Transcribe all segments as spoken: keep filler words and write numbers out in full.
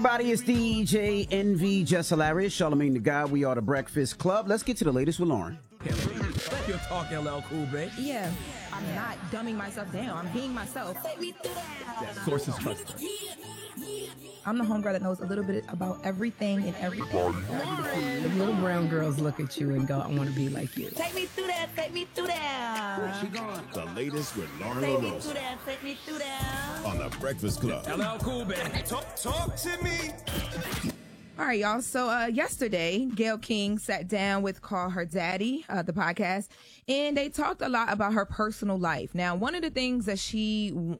Everybody, it's D J Envy, Just Hilarious, Charlamagne the God. We are the Breakfast Club. Let's get to the latest with Lauren. Your talk, L L Cool, babe. Yeah, I'm not dumbing myself down. I'm being myself. That sources trust. I'm the homegirl that knows a little bit about everything and everything. The little brown girls look at you and go, I want to be like you. Take me through that, take me through that. She gone. The latest with Lauren Take me LaRosa through that, take me through that. on the Breakfast Club. L L Cool, babe. Talk, talk to me. All right, y'all. So uh, yesterday, Gayle King sat down with Call Her Daddy, uh, the podcast, and they talked a lot about her personal life. Now, one of the things that she w-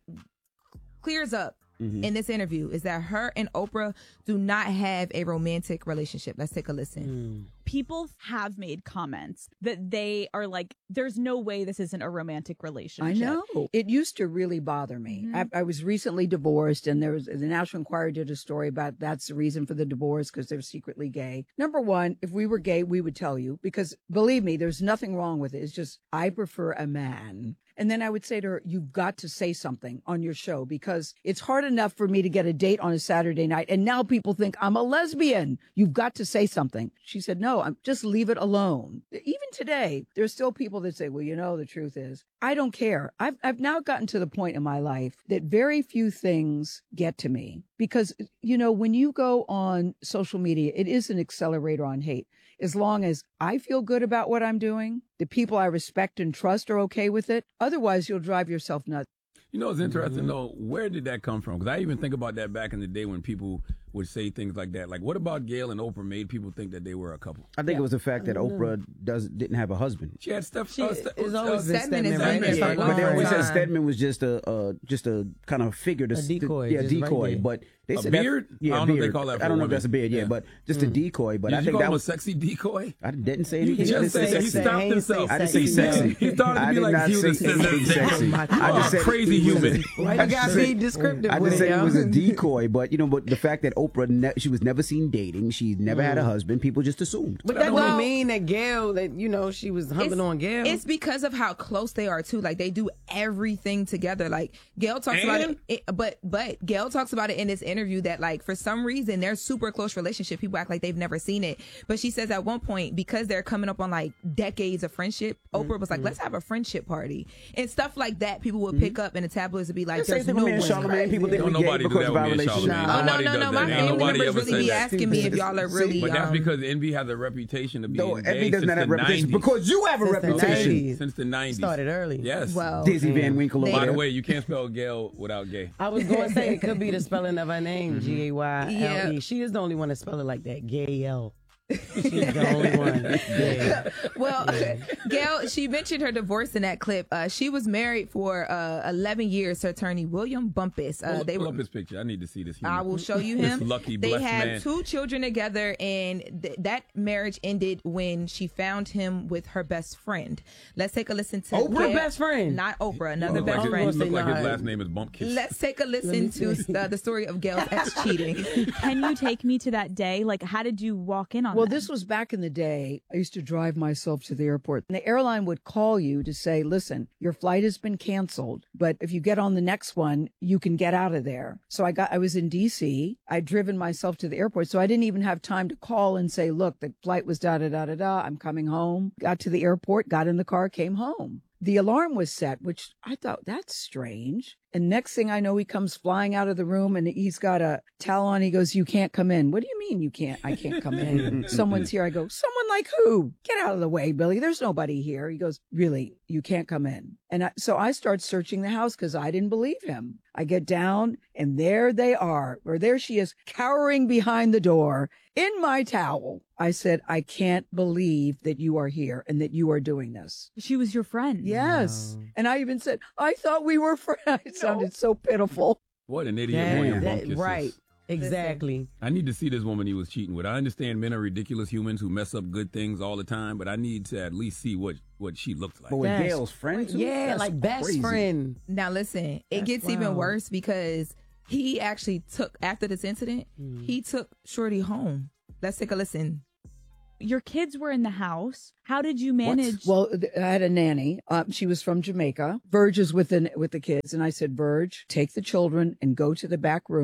clears up mm-hmm. in this interview is that her and Oprah do not have a romantic relationship. Let's take a listen. Mm. People have made comments that they are like, there's no way this isn't a romantic relationship. I know. It used to really bother me. Mm-hmm. I, I was recently divorced, and there was the National Enquirer did a story about that's the reason for the divorce, because they're secretly gay. Number one, if we were gay, we would tell you, because believe me, there's nothing wrong with it. It's just, I prefer a man. And then I would say to her, you've got to say something on your show, because it's hard enough for me to get a date on a Saturday night. And now people think I'm a lesbian. You've got to say something. She said, no, I'm just leave it alone. Even today, there's still people that say, well, you know, the truth is, I don't care. I've, I've now gotten to the point in my life that very few things get to me, because, you know, when you go on social media, it is an accelerator on hate. As long as I feel good about what I'm doing, the people I respect and trust are okay with it. Otherwise, you'll drive yourself nuts. You know, it's interesting, though. Where did that come from? Because I even think about that back in the day when people would say things like that. Like, what about Gayle and Oprah made people think that they were a couple? I think Yeah. it was the fact that Oprah does didn't have a husband. She had stuff. She uh, st- is uh, always been Stedman is Stedman, right. right? Yeah, But they always said Long Stedman was just a uh, just a kind of figure to A decoy, to, yeah, just right decoy. there. But they A said that- beard? yeah, I don't know if beard. they call that for I don't know if women. that's a beard. Yeah, Yeah. but just a decoy. But Did I you think call that him was a sexy decoy? I didn't say You anything. just I didn't said say that. He sexy. stopped himself. I didn't say sexy. sexy. He thought it'd I be did like not he was say a anything sexy. You I are just a said crazy he was a- human. Why I you gotta just be said- descriptive I with just it, said it yo? was a decoy, but you know, but the fact that Oprah ne- she was never seen dating, she never had a husband. People just assumed. But that Well, don't mean that Gayle, that, you know, she was humping It's, on Gayle. it's because of how close they are too. Like they do everything together. Like Gayle talks about it, it, but but Gayle talks about it in this interview that like for some reason they're super close relationship. People act like they've never seen it, but she says at one point because they're coming up on like decades of friendship, Oprah was like, let's have a friendship party and stuff like that. People would pick up and the tabloids would be like, Same there's thing no with me and way. Charlamagne. People think Don't we gay nobody do because that of with our me and relationship. Charlamagne. Oh no Nobody no does no! that. My Ain't family nobody members ever really said be that. asking me if y'all are really. But that's um, because Envy has a reputation of being No, gay Envy does since not have the reputation nineties. because you have a Since the reputation. nineties. Since the nineties. Started early. Yes. well, Dizzy Van Winkle over By the there. way, you can't spell Gayle without gay. I was going to say it could be the spelling of her name, G A Y L E. Yeah. She is the only one that spell it like that, Gayle. She's the only one. Yeah. well, Gayle, she mentioned her divorce in that clip. Uh, she was married for uh, eleven years to attorney William Bumpus. Uh, Pull, they pull were. up his picture. I need to see this. Human. I will show you This him. lucky, they blessed had man. two children together, and th- that marriage ended when she found him with her best friend. Let's take a listen to Oprah Gayle- best friend? not Oprah, another Look best like, friend. his, look like his Say no. last name is Bumpkiss. Let's take a listen to uh, the story of Gayle's ex cheating. Can you take me to that day? Like, how did you walk in on Well, that? this was back in the day. I used to drive myself to the airport. And the airline would call you to say, listen, your flight has been canceled, but if you get on the next one, you can get out of there. So I got, I was in D C. I'd driven myself to the airport. So I didn't even have time to call and say, look, the flight was da da da da da. I'm coming home. Got to the airport, got in the car, came home. The alarm was set, which I thought, that's strange. And next thing I know, he comes flying out of the room and he's got a towel on. He goes, you can't come in. What do you mean you can't? I can't come in. Someone's here. I go, someone like who? Get out of the way, Billy. There's nobody here. He goes, really? You can't come in. And I, so I start searching the house because I didn't believe him. I get down and there they are, or there she is cowering behind the door in my towel. I said, I can't believe that you are here and that you are doing this. She was your friend. Yes. No. And I even said, I thought we were friends. It sounded so pitiful. What an idiot That- William that- Bumpkiss is. right. Exactly. I need to see this woman he was cheating with. I understand men are ridiculous humans who mess up good things all the time, but I need to at least see what, what she looked like. But with That's- Gayle's friend, too? Yeah, That's like best crazy. friend. Now listen, it That's gets even wild. worse because he actually took, after this incident, Mm. he took Shorty home. Let's take a listen. Your kids were in the house. How did you manage? Well, th- I had a nanny. Um, she was from Jamaica. Verge is with the, with the kids. And I said, Verge, take the children and go to the back room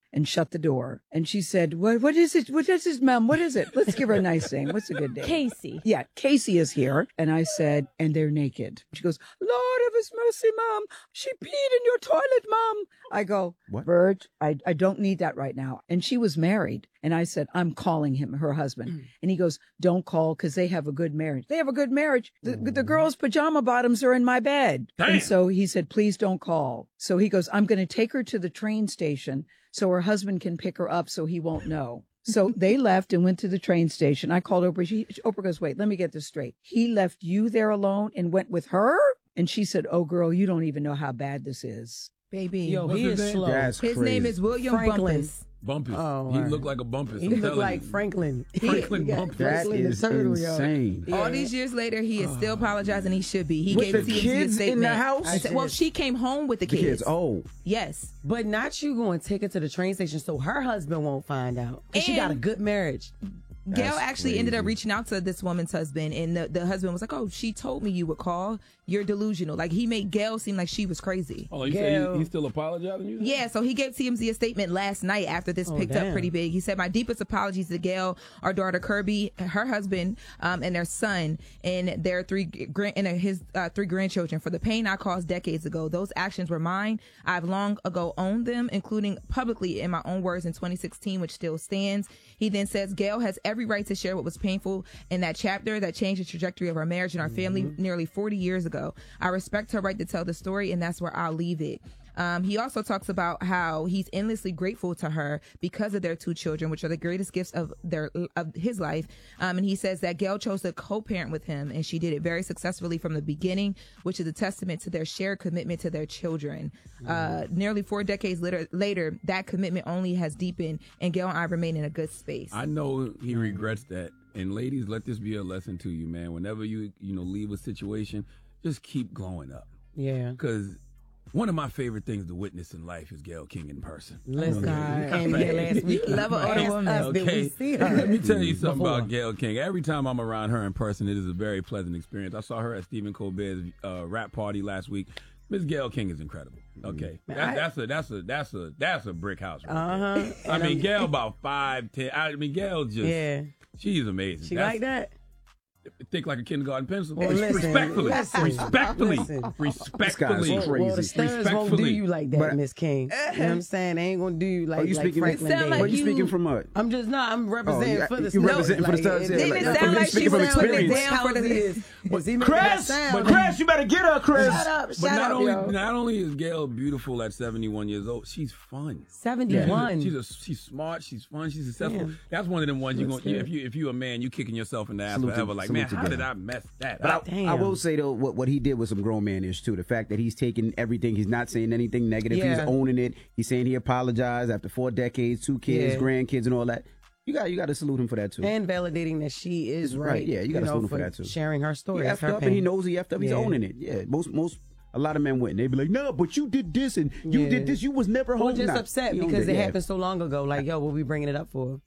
and shut the door. And she said, what, what is it? What is this, ma'am? What is it? Let's give her a nice name. What's a good name? Casey. Yeah, Casey is here. And I said, and they're naked. She goes, Lord of his mercy, Mom. She peed in your toilet, Mom. I go, What? Virg, I, I don't need that right now. And she was married. And I said, I'm calling him, her husband. Mm. And he goes, don't call because they have a good marriage. They have a good marriage. The, the girl's pajama bottoms are in my bed. Damn. And so he said, please don't call. So he goes, I'm going to take her to the train station so her husband can pick her up so he won't know. So they left and went to the train station. I called Oprah. She, Oprah goes, wait, let me get this straight. He left you there alone and went with her? And she said, oh, girl, you don't even know how bad this is. Baby. Yo, What's he his is name? slow. That's His crazy. name is William Franklin. Bumpus. Bumpus. Oh, he right. looked like a Bumpus. He I'm looked telling like you. Franklin. Franklin Yeah, Bumpus. That Franklin the is turtle, yo. insane. Yeah. All these years later, he is still apologizing. He should be. He With gave the T M Z a kids in statement. the house? I said- well, she came home with the The kids. kids. Oh, Yes. But not you going to take her to the train station so her husband won't find out. And she got a And- good marriage. Gail That's actually ended up crazy. reaching out to this woman's husband, and the, the husband was like, oh, she told me you would call. You're delusional. Like, he made Gail seem like she was crazy. Oh, you say Gail. he, he's still apologizing? You said? Yeah, so he gave T M Z a statement last night after this Oh, picked up damn. pretty big. He said, my deepest apologies to Gail, our daughter Kirby, her husband, um, and their son, and their three grand and his uh, three grandchildren for the pain I caused decades ago. Those actions were mine. I've long ago owned them, including publicly in my own words in twenty sixteen, which still stands. He then says, Gail has every right to share what was painful in that chapter that changed the trajectory of our marriage and our family Mm-hmm. nearly forty years ago. I respect her right to tell the story, and that's where I'll leave it. Um, he also talks about how he's endlessly grateful to her because of their two children, which are the greatest gifts of their of his life. Um, and he says that Gail chose to co-parent with him, and she did it very successfully from the beginning, which is a testament to their shared commitment to their children. Uh, nearly four decades later, later, that commitment only has deepened, and Gail and I remain in a good space. I know he regrets that. And ladies, let this be a lesson to you, man. Whenever you, you know, leave a situation, just keep glowing up. Yeah. Because one of my favorite things to witness in life is Gail King in person. Listen, God. you came here last week. You love an older Ask woman. us, did we Okay, see her? let me tell you something Before. about Gail King. Every time I'm around her in person, it is a very pleasant experience. I saw her at Stephen Colbert's uh, rap party last week. Miss Gail King is incredible. Okay, Man, that, I- that's a that's a that's a that's a brick house. Right Uh-huh. there. I And mean, I'm- Gail about five ten. I mean, Gail just Yeah. she's amazing. She That's- like that? Thick like a kindergarten pencil. Well, listen, respectfully, listen, respectfully, listen. respectfully. This guy's Well, the stars won't do Respectfully. you like that, But- Miss King. You know what I'm saying? They ain't gonna do you like, Are you like speaking- Franklin Sound did. like what are you you- speaking from what? I'm just not. I'm representing you- for the you stars. representing for the stars, yeah, Didn't like- it like sound from- like she speaking from was putting it experience. down for the Was he making that sound? Chris, you better get her, Chris. Shut up! But Shut not up, only yo. not only is Gail beautiful at seventy-one years old, she's fun. seventy-one. She's a, she's smart. She's fun. She's successful. Damn. That's one of them ones you Looks going good. if you if you a man, you kicking yourself in the ass Salute to- forever. Like, salute man, to how Gail. did I mess that But I, up? Damn. I will say though, what what he did was some grown man-ish too. The fact that he's taking everything, he's not saying anything negative. He's Yeah. owning it. He's saying he apologized after four decades, two kids, Yeah. grandkids, and all that. You got you got to salute him for that too. And validating that she is Right, right. yeah, you gotta know, salute him for for that, too. Sharing her he story. effed That's her up and he pain. knows he effed up. He's Yeah. owning it. Yeah, most most a lot of men wouldn't. They'd be like, no, but you did this and you Yeah. did this. You was never Or home. just Nah, upset he owned because it yeah. happened so long ago. Like, yo, what we bringing it up for?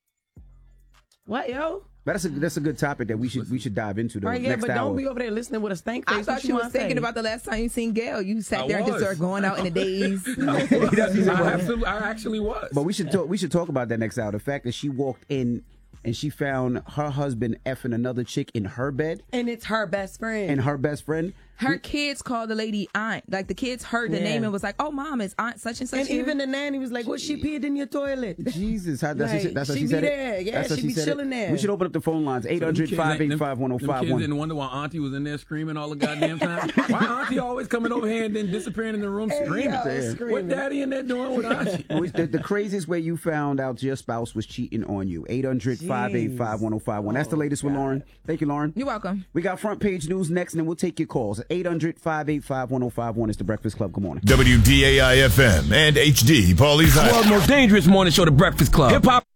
What, yo? But that's a that's a good topic that we should we should dive into though. Right, yeah, next but hour. don't be over there listening with a stank face. I thought What you was wanna thinking say? about the last time you seen Gail. You sat I there and just was. started going out in the days. He does- he's I, like, absolutely, I actually was. But we should talk. We should talk about that next hour. The fact that she walked in and she found her husband effing another chick in her bed And it's her best friend. and her best friend. Her kids called the lady aunt. Like the kids heard the Yeah. name and was like, "Oh, mom, is aunt such and such." And here?" even the nanny was like, "What, she peed in your toilet?" Jesus, how, that's, Like, that's how she she be said there. it. Yeah, That's how she be said chilling it. there. We should open up the phone lines eight hundred, five eight five, one oh Them five kids one. didn't wonder why Auntie was in there screaming all the goddamn time. Why Auntie always coming over here and then disappearing in the room screaming? yo, Yeah. screaming. What Daddy in there doing with Auntie? The, the craziest way you found out your spouse was cheating on you. eight hundred, five eight five, one oh five one. That's the latest with Lauren. Thank you, Lauren. You're welcome. We got front page news next, and then we'll take your calls. eight hundred, five eight five, one oh five one. It's the Breakfast Club. Good morning. W D A I F M and H D Paulie's Highway. World's most dangerous morning show, The Breakfast Club. Hip hop.